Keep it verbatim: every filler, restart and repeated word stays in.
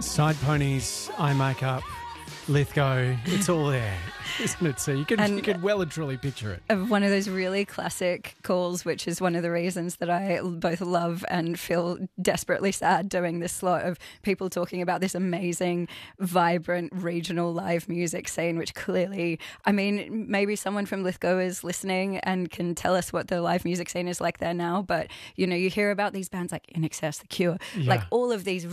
Side Ponies, Eye Makeup, Lithgow, it's all there, isn't it? So you can, And you can well and truly picture it. Of one of those really classic calls, which is one of the reasons that I both love and feel desperately sad doing this slot of people talking about this amazing, vibrant regional live music scene, which clearly, I mean, maybe someone from Lithgow is listening and can tell us what the live music scene is like there now, but, you know, you hear about these bands like I N X S, The Cure, Yeah. like all of these